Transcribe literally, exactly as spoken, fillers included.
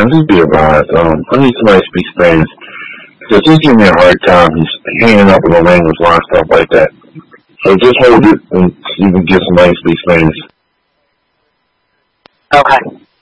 man, just be advised. Um, I need somebody to speak Spanish. Because he's giving me a hard time. He's hanging up with no language line, stuff like that. So just hold it and you can get somebody to speak Spanish. Okay.